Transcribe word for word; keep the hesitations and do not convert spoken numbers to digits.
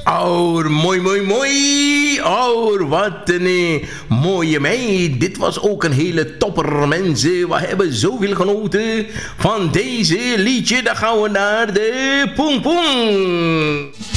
Oh, mooi, mooi, mooi. Oh, wat een eh, mooie meid. Dit was ook een hele topper, mensen. We hebben zoveel genoten van deze liedje. Dan gaan we naar de Poeng Poeng.